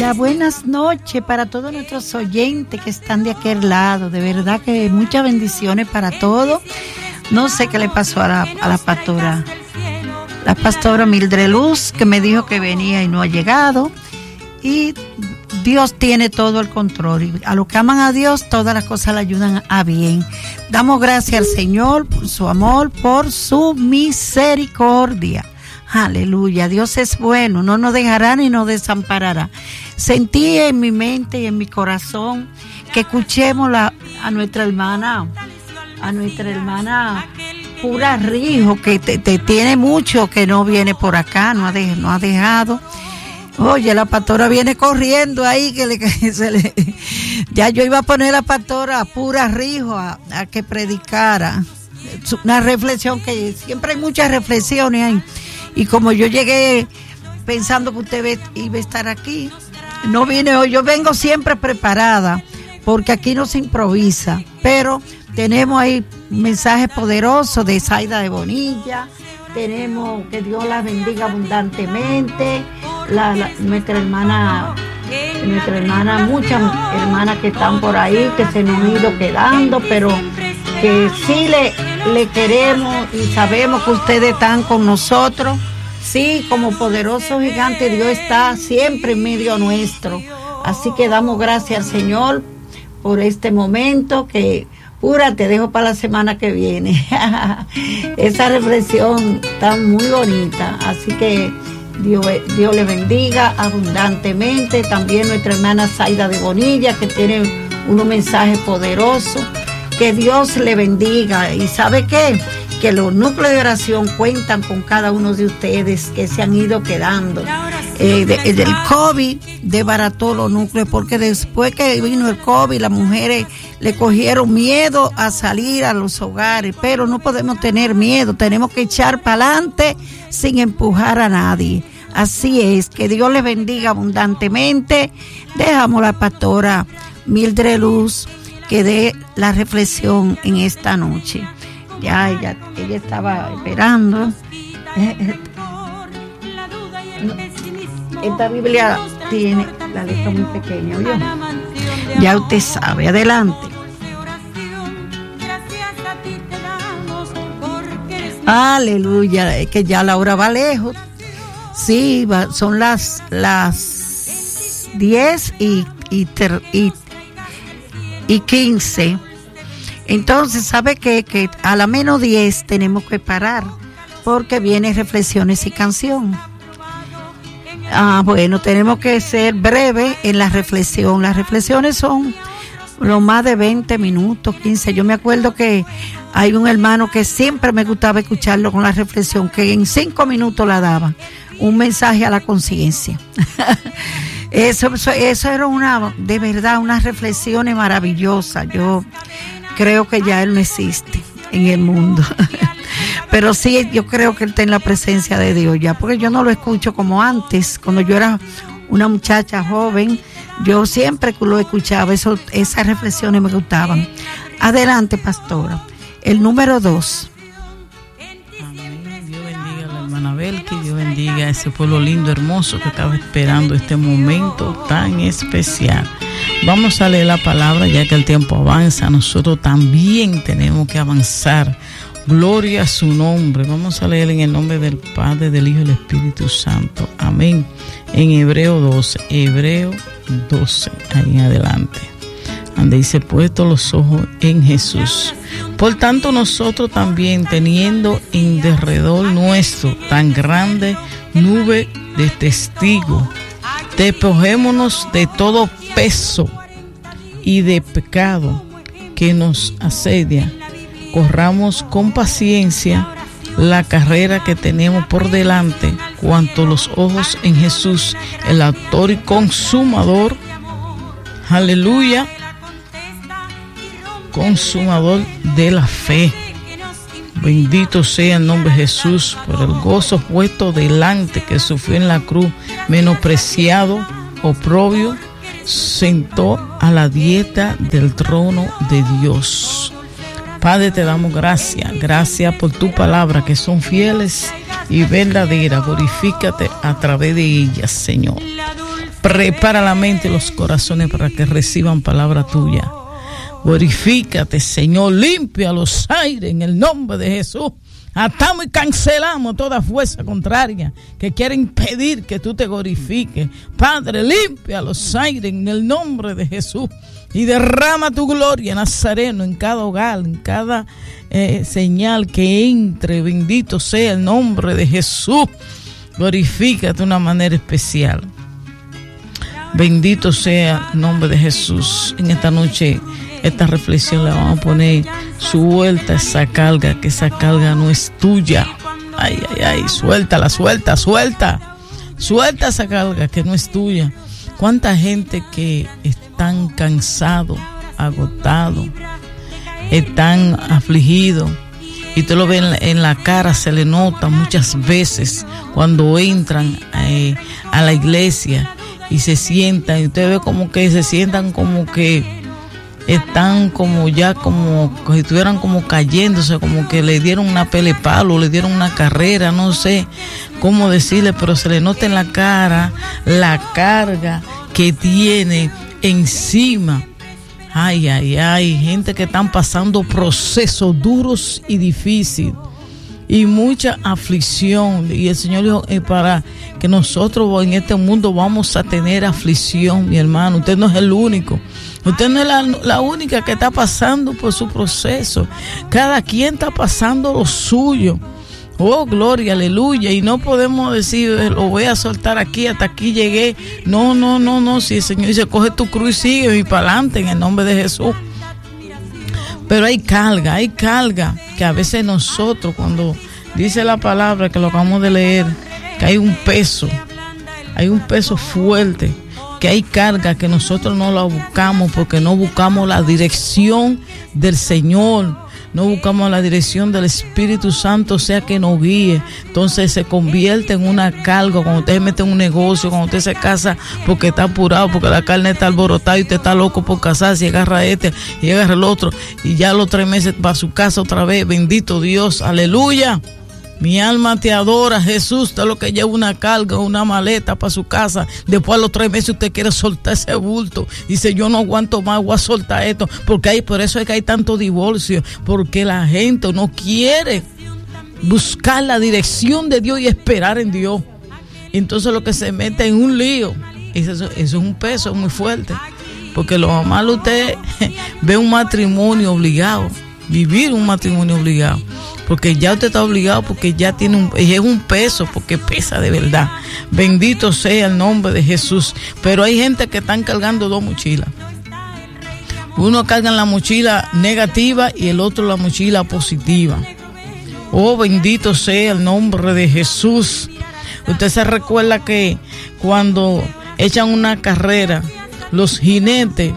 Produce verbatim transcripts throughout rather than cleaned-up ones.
aleluya. Buenas noches para todos nuestros oyentes que están de aquel lado. De verdad que muchas bendiciones para todos. No sé qué le pasó a la, a la pastora, la pastora Mildred Luz, que me dijo que venía y no ha llegado. Y Dios tiene todo el control. Y a los que aman a Dios, todas las cosas le ayudan a bien. Damos gracias al Señor por su amor, por su misericordia. Aleluya, Dios es bueno, no nos dejará ni nos desamparará. Sentí en mi mente y en mi corazón que escuchemos la, a nuestra hermana, a nuestra hermana Pura Rijo, que te, te tiene mucho que no viene por acá, no ha, de, no ha dejado. Oye, la pastora viene corriendo ahí, que, le, que se le, ya yo iba a poner a la pastora Pura Rijo a, a que predicara. Una reflexión que siempre hay muchas reflexiones ahí. Y como yo llegué pensando que usted iba a estar aquí, no vine hoy. Yo vengo siempre preparada, porque aquí no se improvisa. Pero tenemos ahí mensajes poderosos de Zaida de Bonilla. Tenemos que Dios la bendiga abundantemente. La, la, nuestra hermana, nuestra hermana, muchas hermanas que están por ahí, que se nos han ido quedando, pero que sí le, le queremos y sabemos que ustedes están con nosotros. Sí, como poderoso gigante, Dios está siempre en medio nuestro. Así que damos gracias al Señor por este momento, que Pura, te dejo para la semana que viene. Esa reflexión está muy bonita, así que Dios, Dios le bendiga abundantemente. También nuestra hermana Zaida de Bonilla, que tiene unos mensajes poderosos. Que Dios le bendiga. ¿Y sabe qué? Que los núcleos de oración cuentan con cada uno de ustedes que se han ido quedando. Eh, de, del COVID desbarató los núcleos, porque después que vino el COVID, las mujeres le cogieron miedo a salir a los hogares, pero no podemos tener miedo, tenemos que echar para adelante sin empujar a nadie. Así es, que Dios les bendiga abundantemente. Dejamos a la pastora Mildred Luz que dé la reflexión en esta noche. Ya ella, ella estaba esperando. Esta Biblia tiene la letra muy pequeña, ¿oyó? Ya usted sabe, adelante. Aleluya, es que ya la hora va lejos. Sí, va, son las las diez y, y, ter, y, y quince. Entonces, ¿sabe qué? Que a la menos diez tenemos que parar, porque vienen reflexiones y canción. Ah, bueno, tenemos que ser breves en la reflexión. Las reflexiones son lo más de veinte minutos, quince. Yo me acuerdo que hay un hermano que siempre me gustaba escucharlo con la reflexión, que en cinco minutos la daba. Un mensaje a la conciencia. Eso, eso, eso era una, de verdad, unas reflexiones maravillosas. Yo creo que ya él no existe en el mundo. Pero sí, yo creo que él está en la presencia de Dios ya, porque yo no lo escucho como antes. Cuando yo era una muchacha joven, yo siempre lo escuchaba, eso, esas reflexiones me gustaban. Adelante, pastora. El número dos. Amén. Dios bendiga a la hermana Belki, Dios bendiga a ese pueblo lindo, hermoso, que estaba esperando este momento tan especial. Vamos a leer la palabra, ya que el tiempo avanza. Nosotros también tenemos que avanzar. Gloria a su nombre. Vamos a leer en el nombre del Padre, del Hijo y del Espíritu Santo. Amén. En Hebreo doce. Hebreo doce. Ahí en adelante. Donde dice: puesto los ojos en Jesús. Por tanto, nosotros también, teniendo en derredor nuestro tan grande nube de testigos, despojémonos de todo peso y de pecado que nos asedia. Corramos con paciencia la carrera que tenemos por delante, cuanto los ojos en Jesús, el autor y consumador, aleluya, consumador de la fe. Bendito sea el nombre de Jesús por el gozo puesto delante, que sufrió en la cruz, menospreciado, oprobio, sentó a la diestra del trono de Dios. Padre, te damos gracias, gracias por tu palabra, que son fieles y verdadera. Glorifícate a través de ellas, Señor. Prepara la mente y los corazones para que reciban palabra tuya. Glorifícate, Señor. Limpia los aires en el nombre de Jesús. Atamos y cancelamos toda fuerza contraria que quiere impedir que tú te glorifiques. Padre, limpia los aires en el nombre de Jesús y derrama tu gloria, Nazareno, en cada hogar, en cada eh, señal que entre. Bendito sea el nombre de Jesús. Glorifícate de una manera especial. Bendito sea el nombre de Jesús. En esta noche, esta reflexión la vamos a poner: suelta esa carga, que esa carga no es tuya. Ay, ay, ay, suéltala, suelta, suelta. Suelta esa carga que no es tuya. Cuánta gente que están cansados, agotados, están afligidos, y usted lo ve en la, en la cara, se le nota muchas veces cuando entran eh, a la iglesia y se sientan, y usted ve como que se sientan como que están como ya como si estuvieran como cayéndose, como que le dieron una pele palo, le dieron una carrera, no sé cómo decirle, pero se le nota en la cara la carga que tiene encima. Ay, ay, ay, gente que están pasando procesos duros y difíciles y mucha aflicción. Y el Señor dijo, eh, para que nosotros en este mundo vamos a tener aflicción, mi hermano. Usted no es el único. Usted no es la, la única que está pasando por su proceso. Cada quien está pasando lo suyo. Oh, gloria, aleluya. Y no podemos decir, lo voy a soltar aquí, hasta aquí llegué. No, no, no, no. Si el Señor dice, coge tu cruz y sigue y para adelante en el nombre de Jesús. Pero hay carga, hay carga que a veces nosotros, cuando dice la palabra que lo acabamos de leer, que hay un peso, hay un peso fuerte, que hay carga que nosotros no la buscamos porque no buscamos la dirección del Señor. No buscamos la dirección del Espíritu Santo, o sea que nos guíe. Entonces se convierte en una carga. Cuando usted se mete en un negocio, cuando usted se casa porque está apurado, porque la carne está alborotada y usted está loco por casarse, y agarra este y agarra el otro, y ya los tres meses va a su casa otra vez. Bendito Dios, aleluya. Mi alma te adora, Jesús. Usted lo que lleva una carga, una maleta para su casa. Después a los tres meses usted quiere soltar ese bulto. Dice, yo no aguanto más, voy a soltar esto. Porque hay, por eso es que hay tanto divorcio. Porque la gente no quiere buscar la dirección de Dios y esperar en Dios. Entonces lo que se mete en un lío, eso, eso es un peso muy fuerte. Porque lo malo usted ve un matrimonio obligado, vivir un matrimonio obligado. Porque ya usted está obligado, porque ya tiene un, es un peso, porque pesa de verdad. Bendito sea el nombre de Jesús. Pero hay gente que están cargando dos mochilas. Uno carga la mochila negativa y el otro la mochila positiva. Oh, bendito sea el nombre de Jesús. Usted se recuerda que cuando echan una carrera, los jinetes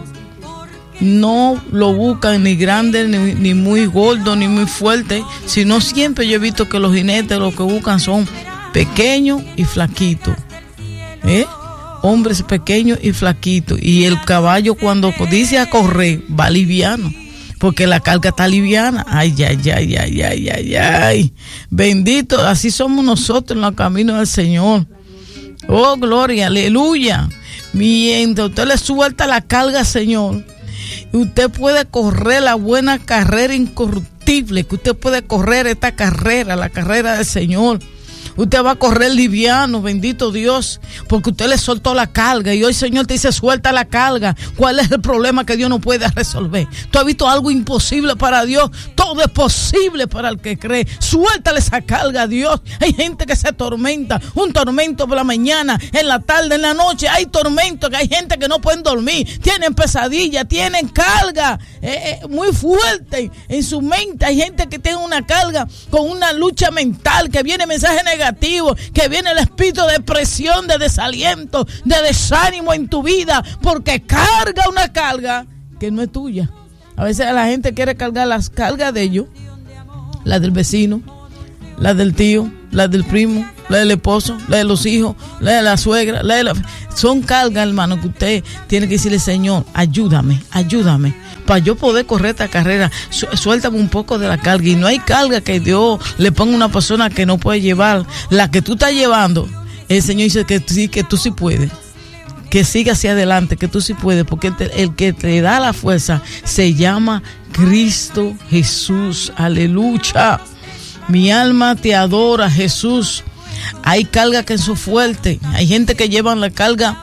no lo buscan ni grande, ni, ni muy gordo, ni muy fuerte, sino siempre yo he visto que los jinetes lo que buscan son pequeños y flaquitos, ¿eh? Hombres pequeños y flaquitos. Y el caballo cuando dice a correr va liviano, porque la carga está liviana. Ay, ay, ay, ay, ay, ay, ay. Bendito, así somos nosotros en los caminos del Señor. Oh, gloria, aleluya. Mientras usted le suelta la carga, Señor, usted puede correr la buena carrera incorruptible, que usted puede correr esta carrera, la carrera del Señor. Usted va a correr liviano, bendito Dios, porque usted le soltó la carga. Y hoy, Señor, te dice, suelta la carga. ¿Cuál es el problema que Dios no puede resolver? ¿Tú has visto algo imposible para Dios? Todo es posible para el que cree. Suéltale esa carga a Dios. Hay gente que se atormenta, un tormento por la mañana, en la tarde, en la noche. Hay tormentos, que hay gente que no pueden dormir, tienen pesadillas, tienen carga eh, eh, muy fuerte en su mente. Hay gente que tiene una carga con una lucha mental, que viene mensaje negativo, negativo, que viene el espíritu de depresión, de desaliento, de desánimo en tu vida, porque carga una carga que no es tuya. A veces la gente quiere cargar las cargas de ellos, las del vecino, la del tío, la del primo, la del esposo, la de los hijos, la de la suegra, la de la... Son cargas, hermano, que usted tiene que decirle, Señor, ayúdame, ayúdame, para yo poder correr esta carrera, su- suéltame un poco de la carga. Y no hay carga que Dios le ponga a una persona que no puede llevar. La que tú estás llevando, el Señor dice que sí, que tú sí puedes. Que siga hacia adelante, que tú sí puedes, porque el, te, el que te da la fuerza se llama Cristo Jesús. Aleluya. Mi alma te adora, Jesús. Hay carga que son fuertes. Hay gente que llevan la carga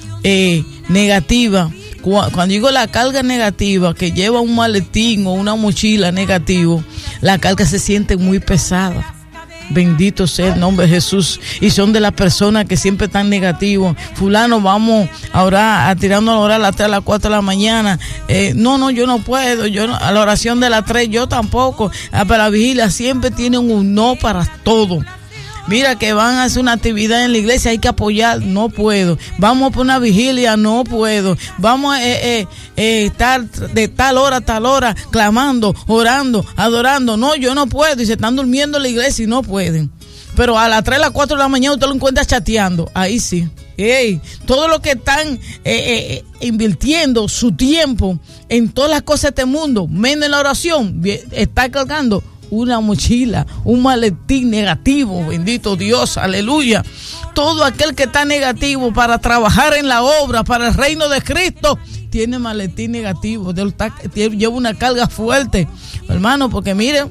eh, negativa. Cuando digo la carga negativa, que lleva un maletín o una mochila negativo, la carga se siente muy pesada. Bendito sea el nombre de Jesús. Y son de las personas que siempre están negativos. Fulano, vamos a orar, a tirarnos a orar a las tres, a las cuatro de la mañana. Eh, no, no, yo no puedo. Yo no, a la oración de las tres, yo tampoco. Ah, para la vigilia siempre tienen un no para todo. Mira que van a hacer una actividad en la iglesia, hay que apoyar, no puedo. Vamos por una vigilia, no puedo. Vamos a eh, eh, eh, estar de tal hora a tal hora clamando, orando, adorando. No, yo no puedo. Y se están durmiendo en la iglesia y no pueden. Pero a las tres, a las cuatro de la mañana usted lo encuentra chateando. Ahí sí. Hey, todo lo que están eh, eh, invirtiendo su tiempo en todas las cosas de este mundo, menos en la oración, está cargando una mochila, un maletín negativo. Bendito Dios, aleluya. Todo aquel que está negativo para trabajar en la obra, para el reino de Cristo, tiene maletín negativo, lleva una carga fuerte, hermano, porque miren,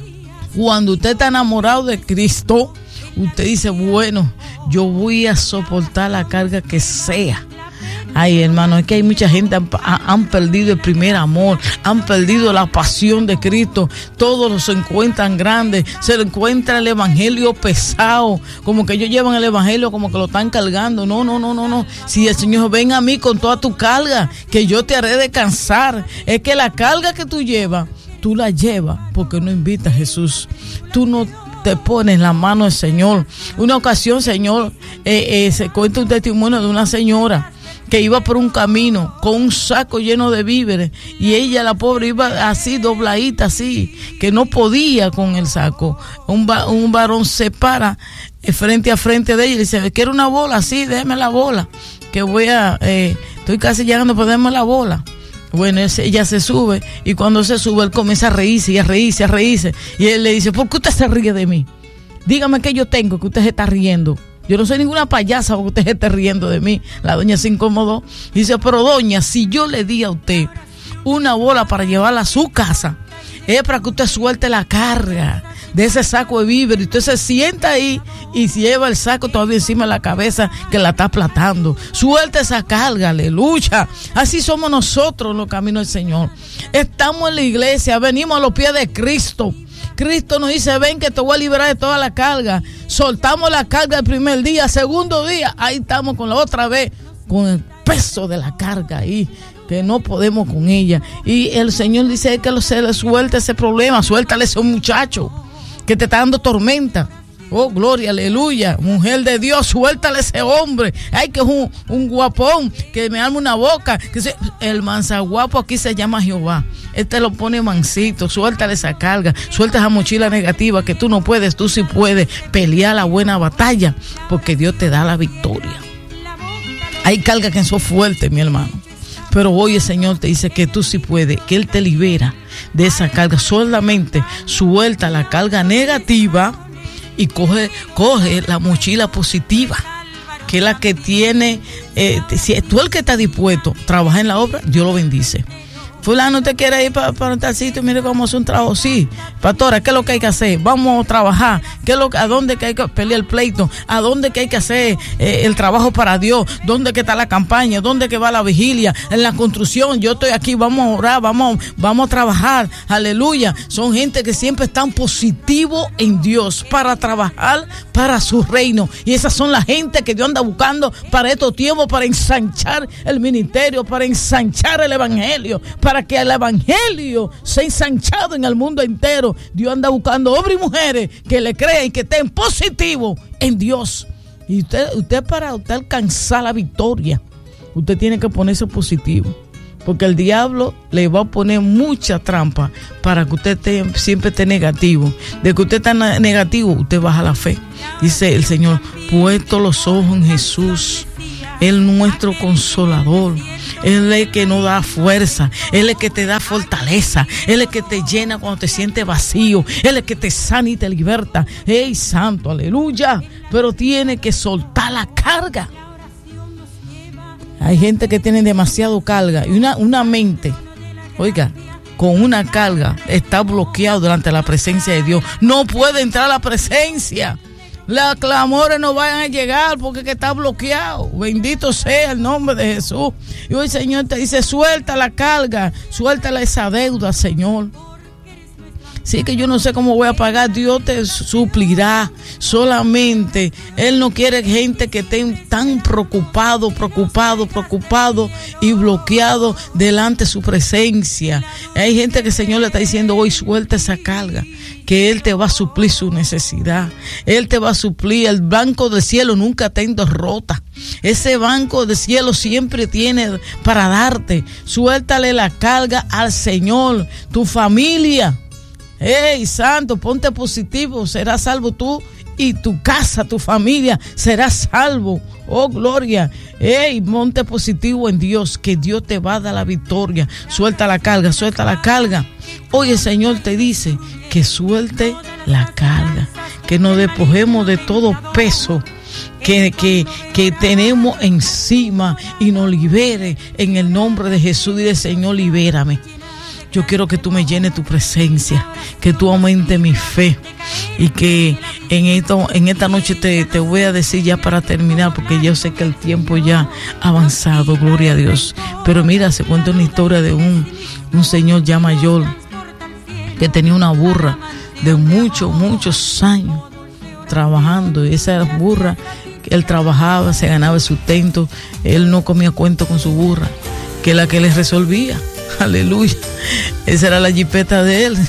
cuando usted está enamorado de Cristo, usted dice, bueno, yo voy a soportar la carga que sea. Ay, hermano, es que hay mucha gente han, han perdido el primer amor, han perdido la pasión de Cristo. Todos se encuentran grandes, se encuentra el evangelio pesado, como que ellos llevan el evangelio como que lo están cargando. No, no, no, no, no. Si el Señor, ven a mí con toda tu carga, que yo te haré descansar. Es que la carga que tú llevas, tú la llevas porque no invitas a Jesús. Tú no te pones la mano del Señor. Una ocasión, Señor, eh, eh, se cuenta un testimonio de una señora que iba por un camino con un saco lleno de víveres y ella, la pobre, iba así dobladita, así, que no podía con el saco. Un, va, un varón se para frente a frente de ella y dice, ¿quiere una bola? Sí, déjeme la bola, que voy a, eh, estoy casi llegando, pues déjeme la bola. Bueno, ella se sube y cuando se sube él comienza a reírse y a reírse, a reírse. Y él le dice, ¿por qué usted se ríe de mí? Dígame qué yo tengo que usted se está riendo. Yo no soy ninguna payasa porque usted se esté riendo de mí. La doña se incomodó. Dice, pero doña, si yo le di a usted una bola para llevarla a su casa, es para que usted suelte la carga de ese saco de víveres. Usted se sienta ahí y se lleva el saco todavía encima de la cabeza que la está aplastando. Suelta esa carga, aleluya. Así somos nosotros en los caminos del Señor. Estamos en la iglesia, venimos a los pies de Cristo. Cristo nos dice, ven que te voy a liberar de toda la carga. Soltamos la carga el primer día, segundo día, ahí estamos con la otra vez, con el peso de la carga ahí, que no podemos con ella. Y el Señor dice que se le suelta ese problema, suéltale a ese muchacho que te está dando tormenta. Oh, gloria, aleluya. Mujer de Dios, suéltale a ese hombre. Ay, que es un, un guapón, que me arma una boca. Que se, el manzaguapo aquí se llama Jehová. Este lo pone mansito. Suéltale esa carga. Suelta esa mochila negativa que tú no puedes, tú sí puedes pelear la buena batalla, porque Dios te da la victoria. Hay cargas que son fuertes, mi hermano. Pero hoy el Señor te dice que tú sí puedes, que Él te libera de esa carga. Solamente suelta la carga negativa y coge, coge la mochila positiva, que es la que tiene, eh, si tú el que está dispuesto a trabajar en la obra, Dios lo bendice. Fulano, ¿usted quiere ir para, para tal sitio? Mire cómo hace un trabajo. Sí, pastora, ¿qué es lo que hay que hacer? Vamos a trabajar. ¿Qué es lo, ¿A dónde que hay que pelear el pleito? ¿A dónde que hay que hacer eh, el trabajo para Dios? ¿Dónde que está la campaña? ¿Dónde que va la vigilia? En la construcción, yo estoy aquí, vamos a orar, vamos, vamos a trabajar. Aleluya. Son gente que siempre están positivos en Dios para trabajar para su reino. Y esas son las gente que Dios anda buscando para estos tiempos, para ensanchar el ministerio, para ensanchar el evangelio, para que el evangelio sea ensanchado en el mundo entero. Dios anda buscando hombres y mujeres que le crean y que estén positivos en Dios. Y usted, usted para usted alcanzar la victoria, usted tiene que ponerse positivo. porque el diablo le va a poner mucha trampa para que usted esté, siempre esté negativo. De que usted está negativo, usted baja la fe. Dice el Señor, puesto los ojos en Jesús, Él nuestro consolador. Él es el que nos da fuerza, Él es el que te da fortaleza, Él es el que te llena cuando te sientes vacío, Él es el que te sana y te liberta. ¡Ey, santo, aleluya! Pero tiene que soltar la carga. Hay gente que tiene demasiado carga y una, una mente, oiga, con una carga está bloqueado delante de la presencia de Dios. No puede entrar a la presencia. Los clamores no vayan a llegar porque que está bloqueado. Bendito sea el nombre de Jesús. Y hoy el Señor te dice, suelta la carga, suéltala esa deuda, Señor. Sí, que yo no sé cómo voy a pagar, Dios te suplirá. Solamente Él no quiere gente que estén tan preocupado, preocupado, preocupado y bloqueado delante de su presencia. Hay gente que el Señor le está diciendo hoy, suelta esa carga, que Él te va a suplir su necesidad. Él te va a suplir. El banco del cielo nunca está en derrota. Ese banco del cielo siempre tiene para darte. Suéltale la carga al Señor. Tu familia, ¡hey, santo! Ponte positivo, serás salvo tú y tu casa, tu familia, serás salvo. ¡Oh, gloria! ¡Hey, ponte positivo en Dios, que Dios te va a dar la victoria! Suelta la carga, suelta la carga. Hoy el Señor te dice que suelte la carga, que nos despojemos de todo peso que, que, que tenemos encima y nos libere en el nombre de Jesús. Dile, Señor, libérame. Yo quiero que tú me llenes tu presencia, que tú aumentes mi fe y que en, esto, en esta noche te, te voy a decir ya para terminar, porque yo sé que el tiempo ya ha avanzado, gloria a Dios. Pero mira, se cuenta una historia de un, un señor ya mayor que tenía una burra de muchos, muchos años trabajando, y esa burra, él trabajaba, se ganaba el sustento, él no comía cuento con su burra, que la que les resolvía. Aleluya, esa era la jipeta de él,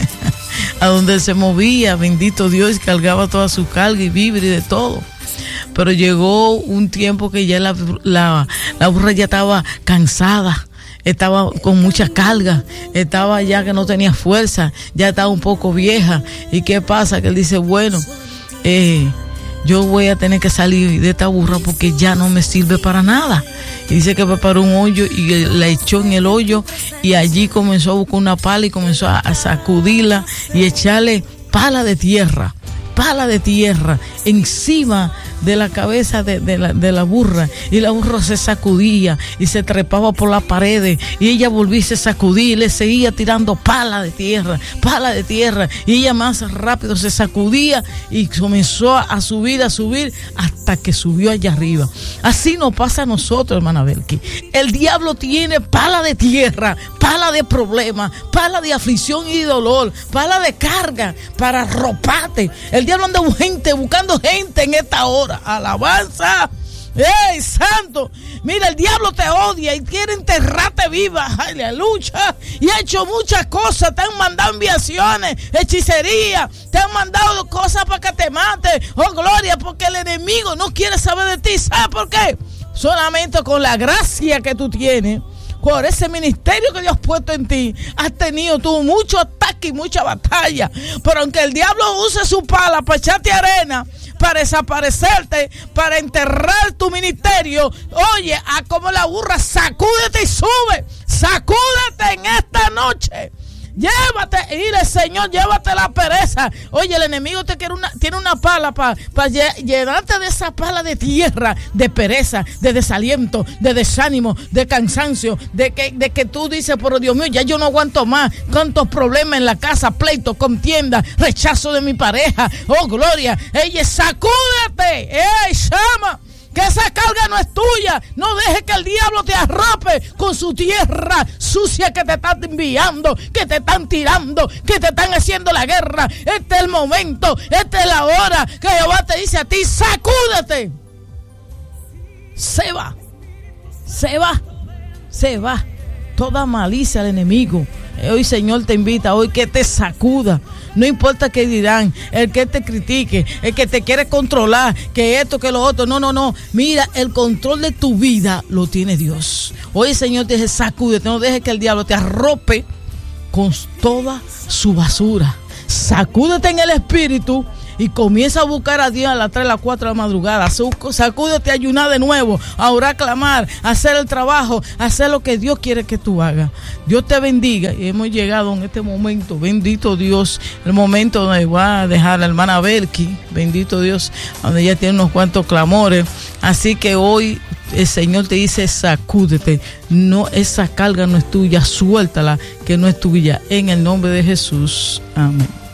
a donde él se movía, bendito Dios, cargaba toda su carga y víveres y de todo. Pero llegó un tiempo que ya la, la, la burra ya estaba cansada, estaba con mucha carga, estaba ya que no tenía fuerza, ya estaba un poco vieja. ¿Y qué pasa? Que él dice, bueno, eh, yo voy a tener que salir de esta burra porque ya no me sirve para nada. Y dice que preparó un hoyo y la echó en el hoyo, y allí comenzó a buscar una pala y comenzó a, a sacudirla y echarle pala de tierra, pala de tierra encima de la cabeza de, de, la, de la burra, y la burra se sacudía y se trepaba por las paredes, y ella volvía y se sacudía y le seguía tirando pala de tierra, pala de tierra, y ella más rápido se sacudía y comenzó a subir, a subir hasta que subió allá arriba. Así nos pasa a nosotros, hermana Belki. El diablo tiene pala de tierra, pala de problemas, pala de aflicción y dolor, pala de carga para arroparte. El diablo anda gente, buscando gente en esta hora. Alabanza. ¡Ey, santo! Mira, el diablo te odia y quiere enterrarte viva. Aleluya. Y ha hecho muchas cosas. Te han mandado enviaciones, hechicería. Te han mandado cosas para que te mate. Oh, gloria, porque el enemigo no quiere saber de ti. ¿Sabes por qué? Solamente con la gracia que tú tienes, por ese ministerio que Dios ha puesto en ti, has tenido tú mucho ataque y mucha batalla. Pero aunque el diablo use su pala para echarte arena, para desaparecerte, para enterrar tu ministerio, oye, a como la burra, sacúdete y sube, sacúdete en esta noche. Llévate, dile, Señor, llévate la pereza. Oye, el enemigo te quiere una, tiene una pala para pa llenarte de esa pala de tierra, de pereza, de desaliento, de desánimo, de cansancio, de que, de que tú dices, pero Dios mío, ya yo no aguanto más. Cuántos problemas en la casa, pleitos, contienda, rechazo de mi pareja. Oh, gloria. Ella, sacúdate. ¡Ey, llama! Que esa carga no es tuya. No dejes que el diablo te arrope con su tierra sucia que te están enviando, que te están tirando, que te están haciendo la guerra. Este es el momento, esta es la hora que Jehová te dice a ti, sacúdete. Se va, se va, se va toda malicia al enemigo. Hoy, Señor, te invita hoy que te sacuda. No importa qué dirán, el que te critique, el que te quiere controlar, que esto, que lo otro. No, no, no. Mira, el control de tu vida lo tiene Dios. Hoy el Señor te dice, sacúdete, no dejes que el diablo te arrope con toda su basura. Sacúdete en el espíritu y comienza a buscar a Dios a las tres, a las cuatro de la madrugada. Sacúdete a ayunar de nuevo, a orar, a clamar, a hacer el trabajo, a hacer lo que Dios quiere que tú hagas. Dios te bendiga. Y hemos llegado en este momento, bendito Dios, el momento donde va a dejar a la hermana Belki, bendito Dios, donde ella tiene unos cuantos clamores. Así que hoy el Señor te dice, sacúdete. No, esa carga no es tuya, suéltala, que no es tuya. En el nombre de Jesús. Amén.